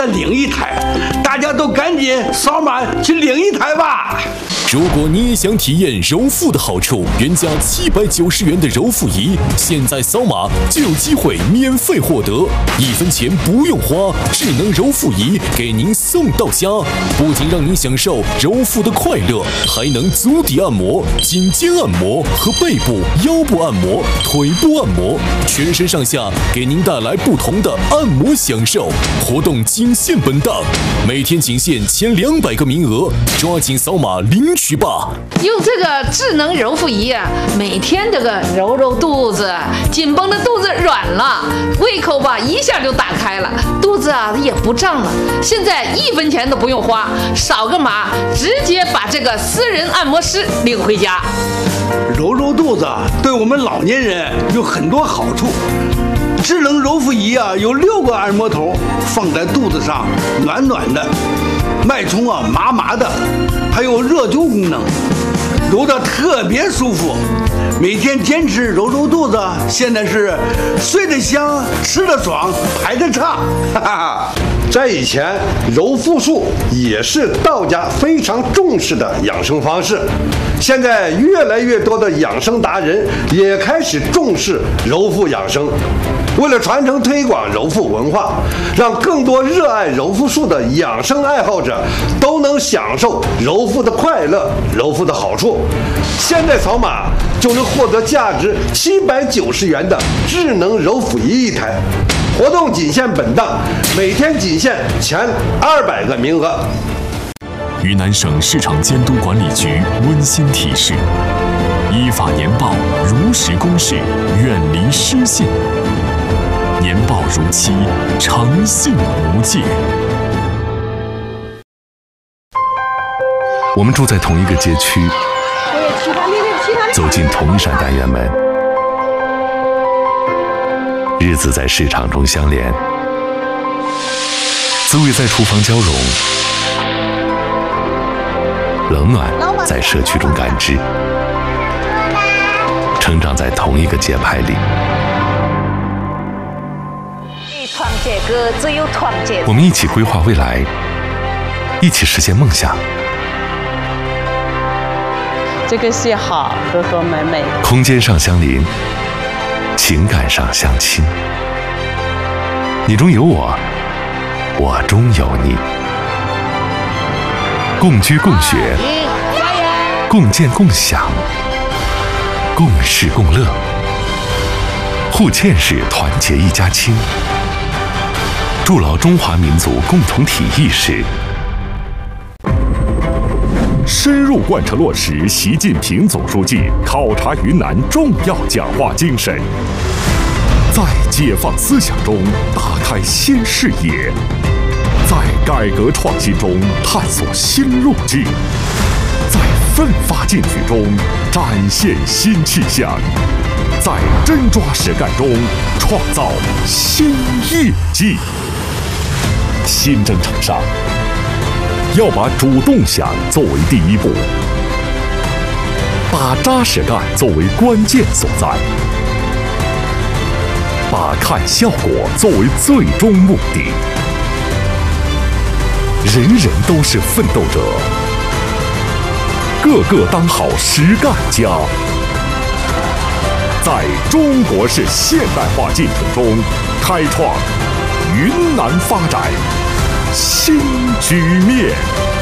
领一台，大家都赶紧扫码去领一台吧。 如果你也想体验柔腹的好处，原价790元的柔腹仪，现在扫码就有机会免费获得，1分钱不用花，智能柔腹仪给您送到家，不仅让您享受柔腹的快乐，还能足底按摩、颈肩按摩和背部、腰部按摩、腿部按摩，全身上下给您带来不同的按摩享受。活动仅限本档，每天仅限前200个名额，抓紧扫码领取吧！ 用这个智能柔腹仪啊，每天这个揉揉肚子，紧绷的肚子软了，胃口吧一下就打开了，肚子啊也不胀了。现在1分钱都不用花，扫个码，直接把这个私人按摩师领回家。 揉揉肚子对我们老年人有很多好处。智能柔腹仪啊，有6个按摩头放在肚子上，暖暖的，脉冲啊麻麻的，还有热灸功能，揉得特别舒服。每天坚持揉揉肚子，现在是睡得香，吃得爽，排得畅，哈哈。 在以前，揉腹术也是道家非常重视的养生方式。现在越来越多的养生达人也开始重视揉腹养生。为了传承推广揉腹文化，让更多热爱揉腹术的养生爱好者都能享受揉腹的快乐、揉腹的好处，现在扫码就能获得价值790元的智能揉腹仪1台。活动仅限本档，每天仅限前200个名额。 云南省市场监督管理局温馨提示：依法年报，如实公示，远离失信。年报如期，诚信无界。 我们住在同一个街区，走进同一扇单元门，日子在市场中相连，滋味在厨房交融，冷暖在社区中感知，成长在同一个节拍里。 团结哥，只有团结。 我们一起规划未来，一起实现梦想。 这个戏好，和和美美。 空间上相邻，情感上相亲。你中有我，我中有你。共居共学，共建共享，共事共乐。互嵌式团结一家亲，筑牢中华民族共同体意识。 深入贯彻落实习近平总书记考察云南重要讲话精神，在解放思想中打开新视野，在改革创新中探索新路径，在奋发进取中展现新气象，在真抓实干中创造新业绩。新征程上，要把主动想作为第一步，把扎实干作为关键所在，把看效果作为最终目的。人人都是奋斗者，个个当好实干家。在中国式现代化进程中，开创云南发展新局面。